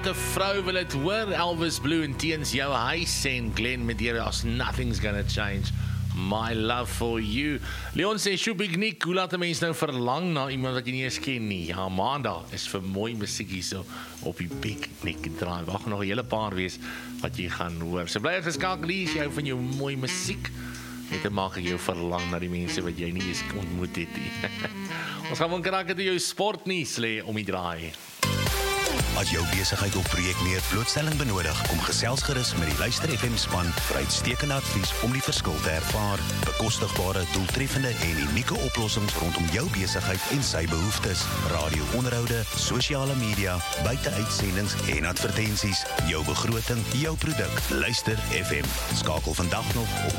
De vrou wil het hoor, Elvis Blue en teens jou huis en Glenn Medeiros, as nothing's gonna change. My love for you. Leon sê, Shubignik, hoe laat 'n mens nou verlang na iemand wat jy nie eens ken nie? Ja, maandag is vir mooi musiek hier so op die Big Nick Drive. Wag nog 'n hele paar wees wat jy gaan hoor. So bly geskakel hier, jy hou van jou mooi musiek. Net te maak ek jou verlang na die mense wat jy nie eens ontmoet het nie. Ons gaan van kraak toe jou sportnuus lê om die draai. As jou besigheid of projek meer blootstelling benodig, kom gesels gerus met die Luister FM span vir uitstekende advies om die verskil te ervaar. Bekostigbare, doeltreffende en unieke oplossings rondom jou besigheid en sy behoeftes. Radio-onderhoude, sosiale media, buiteuitsendings en advertensies. Jou begroting, jou produk. Luister FM. Skakel vandag nog op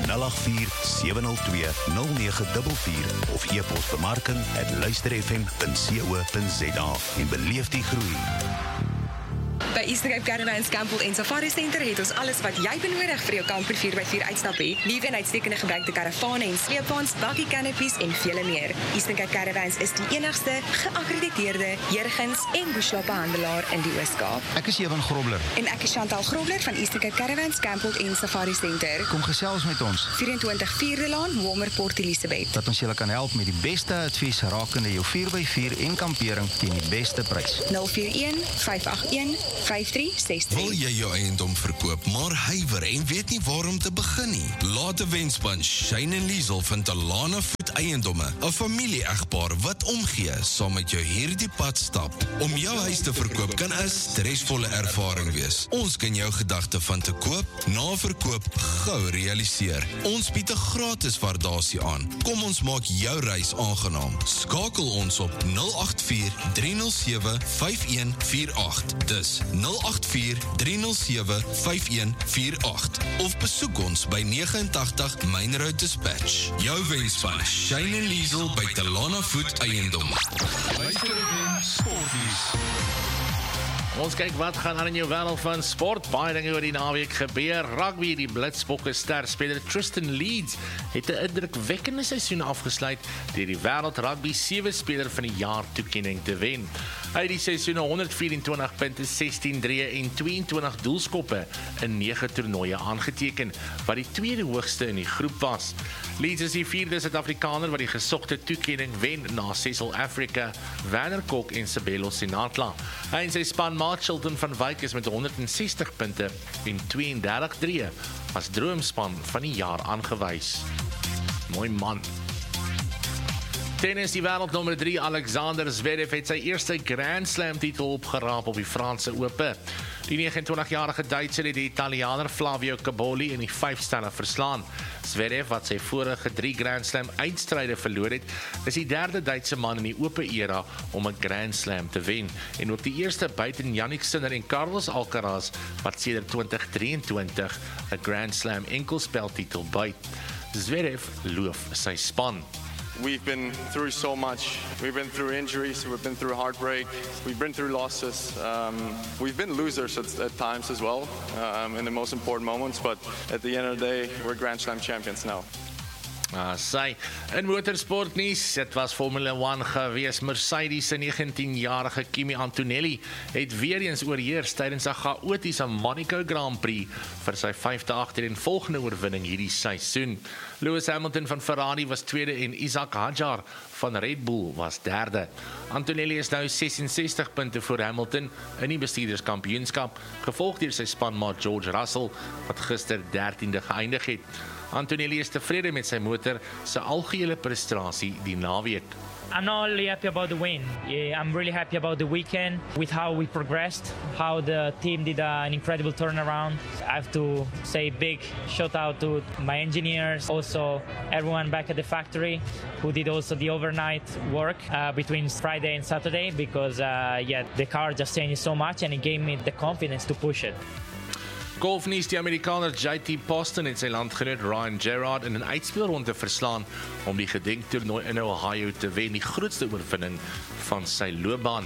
084-702-0944 of e-pos bemarking@luisterfm.co.za en beleef die groei. By Eastern Cape Caravans Campbell en Safari Center het ons alles wat jy benodig vir jou kamper 4x4 uitstappie. Liewe en uitstekende gebruikte karavane en sleepwaens, bakkie canopies en vele meer. Eastern Cape Caravans is die enigste geakkrediteerde jurgens en bushloophandelaar in die Oos-Kaap. Ek is Ewan Grobler. En ek is Chantal Grobler van Eastern Cape Caravans Campbell en Safari Center. Kom gesels met ons. 24 Vierde Laan, Walmer, Port Elizabeth. Dat ons julle kan help met die beste advies rakende jou 4x4 en kampering teen die beste prys. 041-581-5363. Wil jy jou eiendom verkoop, maar huiwer en weet nie waarom te begin nie? Laat 'n wenspan Shane en Liesel van Talana Voet Eiendomme, 'n familie-egpaar wat omgee saam met jou hierdie pad stap. Om jou huis te verkoop kan 'n stresvolle ervaring wees. Ons kan jou gedagte van te koop, na verkoop gou realiseer. Ons bied 'n gratis waardasie aan. Kom ons maak jou reis aangenaam. Skakel ons op 084-307-5148. Dis 084-307-5148 of besoek ons by 89 Main Road Dispatch. Jou wenspan Shane en Liesel by Talana Voet Eiendom. Ons kyk wat gaan aan in jou wêreld van sport. Baie dinge oor die naweek gebeur. Rugby, die Blitsbokke sterspeler Tristan Leeds het 'n indrukwekkende seisoen afgesluit deur die wêreld rugby 7 speler van die jaar toekenning te wen. Hy het die seisoen 124 punte, 16 drie en 22 doelskoppe in 9 toernooie aangeteken, wat die tweede hoogste in die groep was. Leeds is die 4de Suid-Afrikaner wat die gesogte toekenning wen na Cecil Africa, Werner Kok en Sabelo Senatla. Hy en sy span Maat Chilton van Wyk is met 160 punte en 32 drie as droomspan van die jaar aangewys. Mooi man. Tennis, die wêreldnommer 3 Alexander Zverev het sy eerste Grand Slam titel opgeraap op die Franse Ope. Die 29-jarige Duitser het die Italianer Flavio Caboli in die 5-stelle verslaan. Zverev, wat sy vorige 3 Grand Slam eindstryde verloor het, is die 3de Duitse man in die Ope era om 'n Grand Slam te wen en ook die eerste buiten Jannik Sinner en Carlos Alcaraz wat sedert 2023 'n Grand Slam enkelspeltitel byt. Zverev loof sy span. We've been through so much. We've been through injuries, we've been through heartbreak, we've been through losses. We've been losers at times as well, in the most important moments, but at the end of the day, we're Grand Slam champions now. Sy in motorsport nuus, dit was Formule 1 gewees. Mercedes se 19-jarige Kimi Antonelli het weer eens oorheers tydens 'n chaotiese Monaco Grand Prix vir sy 5de agtereenvolgende oorwinning hierdie seisoen. Lewis Hamilton van Ferrari was tweede en Isaac Hadjar van Red Bull was derde. Antonelli is nou 66 punte voor Hamilton in die bestuurderskampioenskap, gevolg deur sy spanmaat George Russell wat gister 13de geëindig het. Antonelli is tevrede met sy motor se algehele prestasie die naweek. I'm not only happy about the win. Yeah, I'm really happy about the weekend with how we progressed, how the team did an incredible turnaround. I have to say big shout out to my engineers, also everyone back at the factory who did also the overnight work between Friday and Saturday because the car just changed so much and it gave me the confidence to push it. Golfnuus, die Amerikaner JT Poston en sy landgenoot Ryan Gerard in 'n uitspelronde verslaan om die gedenktoernooi in Ohio te wen, die grootste oorwinning van sy loopbaan.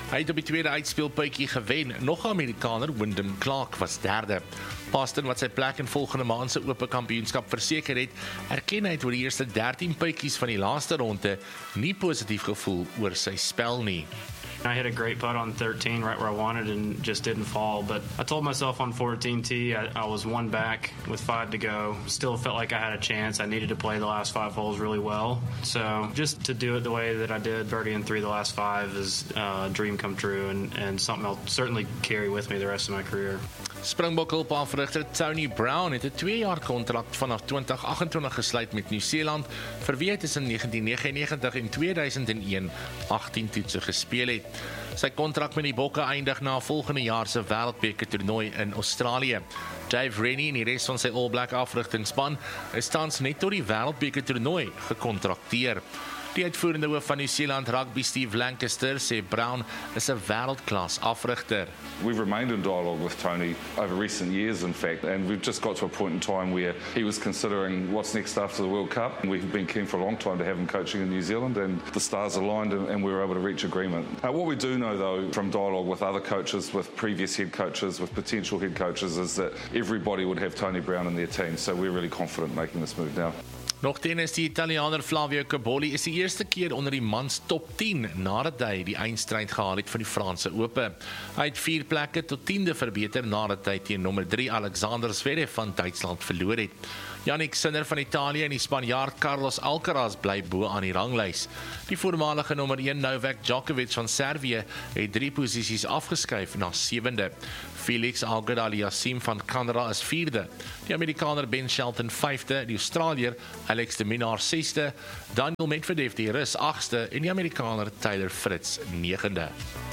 Hy het op die tweede uitspeelpuitjie gewen. Nog 'n Amerikaner, Wyndham Clark, was derde. Boston, wat sy plek in volgende maand se Ope Kampioenskap verseker het, erken hy het oor die eerste 13 puitjies van die laaste ronde nie positief gevoel oor sy spel nie. I hit a great putt on 13 right where I wanted and just didn't fall. But I told myself on 14 tee, I was one back with 5 to go. Still felt like I had a chance. I needed to play the last 5 holes really well. So just to do it the way that I did, birdie in 3 the last 5 is a dream come true and something I'll certainly carry with me the rest of my career. Springbok hulpafrigter Tony Brown het 'n 2-jaar kontrak vanaf 2028 gesluit met Nieu-Seeland, vir wie hy tussen 1999 en 2001 18 toetse gespeel het. Sy kontrak met die Bokke eindig na volgende jaar se Wêreldbeker toernooi in Australië. Dave Rennie en die res van sy All Black afrigtingspan is tans net tot die Wêreldbeker toernooi gekontrakteer. Die uitvoerende hoof van Nieu-Seeland Rugby, Steve Lancaster, sê Brown is 'n wêreldklas afrigter. We've remained in dialogue with Tony over recent years, in fact, and we've just got to a point in time where he was considering what's next after the World Cup. And we've been keen for a long time to have him coaching in New Zealand, and the stars aligned and we were able to reach agreement. What we do know, though, from dialogue with other coaches, with previous head coaches, with potential head coaches, is that everybody would have Tony Brown in their team, so we're really confident making this move now. Nog tennis, die Italianer Flavio Cobolli is die eerste keer onder die mans top 10 nadat hy die eindstryd gehaal het van die Franse Ope. Hy het 4 plekke tot 10de verbeter nadat hy teen nommer 3 Alexander Zverev van Duitsland verloor het. Jannik Sinner van Italië en die Spanjaard Carlos Alcaraz bly bo aan die ranglys. Die voormalige nommer 1 Novak Djokovic van Servië het 3 posisies afgeskuif na 7de. Felix Auger-Aliassime van Canada is 4de. Die Amerikaner Ben Shelton 5de, die Australiër Alex de Minaur 6de, Daniel Medvedev die Rus 8ste en die Amerikaner Taylor Fritz 9de.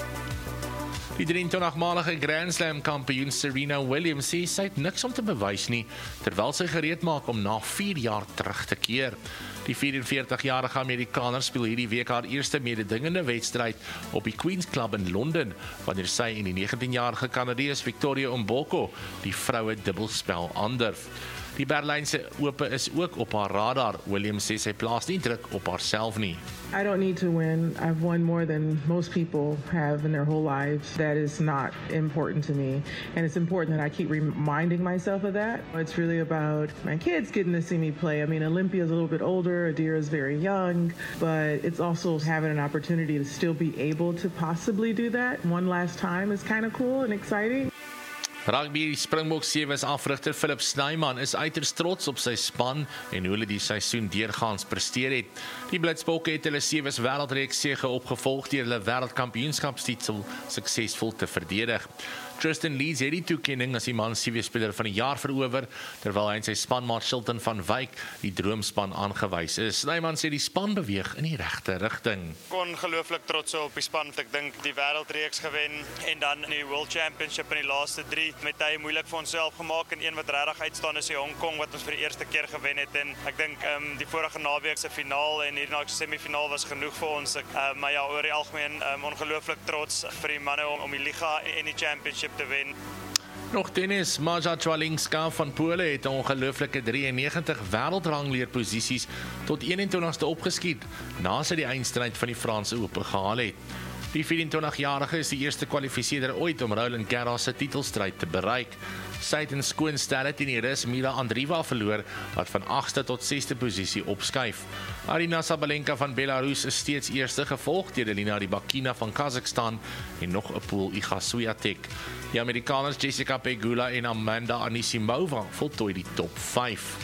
Die 23-malige Grand Slam kampioen Serena Williams sê sy het niks om te bewys nie, terwyl sy gereed maak om na 4 jaar terug te keer. Die 44-jarige Amerikaner speel hierdie week haar eerste mededingende wedstryd op die Queen's Club in Londen, wanneer sy en die 19-jarige Canadees Victoria Mboko die vroue dubbelspel aandurf. Die Berlynse Ope is ook op haar radar. Williams sê sy plaas nie druk op haarself nie. I don't need to win. I've won more than most people have in their whole lives. That is not important to me. And it's important that I keep reminding myself of that. It's really about my kids getting to see me play. I mean, Olympia's a little bit older, Adira's very young, but it's also having an opportunity to still be able to possibly do that one last time is kind of cool and exciting. Rugby Springbok Sevens afrigter Philip Snyman is uiters trots op sy span en hoe hulle die seisoen deurgaans presteer het. Die Blitsbokke het hulle Sevens wêreldreeks sege opgevolg deur hulle wêreldkampioenskapstitel suksesvol te verdedig. Tristan Leeds het die toekenning as die man CV-speler van die jaar verower, terwyl hy en sy spanmaat Shilton van Wyk die droomspan aangewys is. Snyman sê die span beweeg in die regte rigting. Ongelooflik trots op die span. Ek dink die wêreldreeks gewen en dan in die World Championship in die laaste 3 met hy moeilik vir onsself gemaak en een wat regtig uitstaan is die Hong Kong wat ons vir die eerste keer gewen het en ek dink die vorige naweek se finaal en hierdie naweek se semifinaal was genoeg vir ons. Maar ja, oor die algemeen ongelooflik trots vir die manne om die liga en die championship te wen. Nog tennis, Maja Czwalinska van Pole het 'n ongelooflike 93 wêreldrangleerposisies tot 21ste opgeskiet, na sy die eindstryd van die Franse Ope gehaal het. Die 24-jarige is die eerste kwalifiseerder ooit om Roland Garros se titelstryd te bereik. Sy het in skoon stelle teen die Rus Mila Andreeva verloor, wat van 8ste tot 6ste posisie opskuif. Arina Sabalenka van Belarus is steeds eerste, gevolg deur Elina Rybakina van Kazakhstan en nog 'n pool Iga Swiatek. Die Amerikaners Jessica Pegula en Amanda Anisimova voltooi die top 5.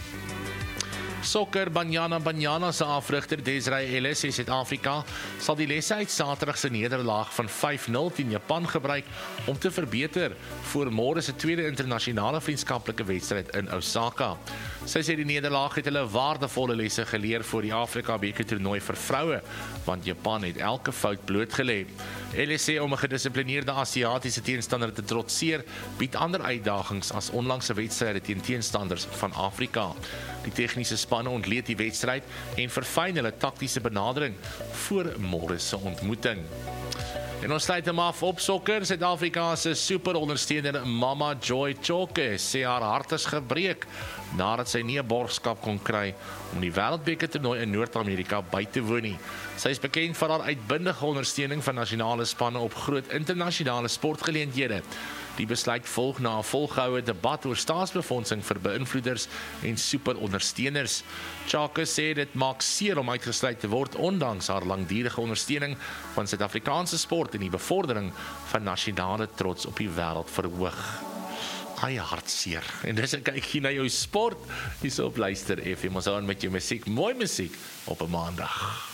Sokker Banyana se afrigter Desiree Ellis in Suid-Afrika sal die lesse uit Saterdag se nederlaag van 5-0 teen Japan gebruik om te verbeter voor môre se tweede internasionale vriendskaplike wedstryd in Osaka. Sy sê die nederlaag het hulle waardevolle lesse geleer vir die Afrika beker toernooi vir vroue, want Japan het elke fout blootgelê. Ellis sê om 'n gedissiplineerde Asiatiese teenstander te trotseer, bied ander uitdagings as onlangse wedstryde teen teenstanders van Afrika. Die tegniese spanne ontleed die wedstryd en verfyn hulle taktiese benadering voor môre se ontmoeting. En ons sluit hem af op sokker. Suid-Afrika se superondersteuner Mama Joy Tjokke sê haar hart is gebreek nadat sy nie 'n borgskap kon kry om die wêreldbeker toernooi in Noord-Amerika by te woon nie. Sy is bekend vir haar uitbundige ondersteuning van nasionale spanne op groot internasionale sportgeleenthede. Die besluit volg na 'n volgehoue debat oor staatsbefondsing vir beïnvloeders en superondersteuners. Tjokke sê dit maak seer om uitgesluit te word ondanks haar langdurige ondersteuning van Suid-Afrikaanse sport en die bevordering van nasionale trots op die wêreld verhoog. Ai, hartseer. En dis 'n kykie na jou sport hier op Luister FM. Ons hou aan met jou musiek, mooi musiek op 'n maandag.